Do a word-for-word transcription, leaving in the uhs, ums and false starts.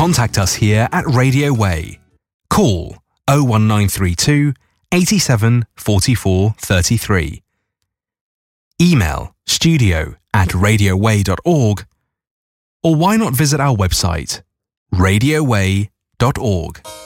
contact us here at Radio Way. Call oh one nine three two, eighty-seven, forty-four, thirty-three. Email studio at radioway dot org, or why not visit our website, radio way dot org.